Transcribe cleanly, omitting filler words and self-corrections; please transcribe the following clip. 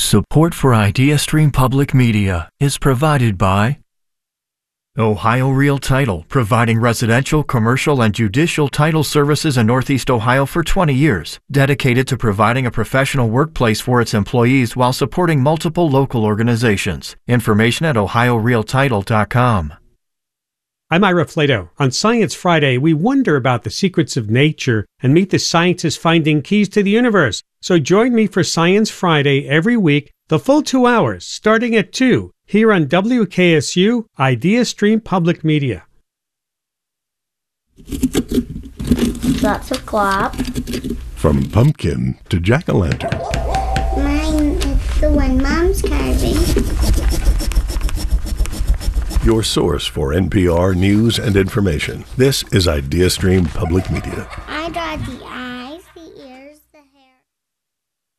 Support for IdeaStream Public Media is provided by Ohio Real Title, providing residential, commercial, and judicial title services in Northeast Ohio for 20 years, dedicated to providing a professional workplace for its employees while supporting multiple local organizations. Information at ohiorealtitle.com. I'm Ira Flato. On Science Friday, we wonder about the secrets of nature and meet the scientists finding keys to the universe. So join me for Science Friday every week, the full 2 hours, starting at 2, here on WKSU, IdeaStream Public Media. Lots of glop. From pumpkin to jack-o'-lantern. Mine is the one Mom's carving. Your source for NPR news and information. This is IdeaStream Public Media. I got the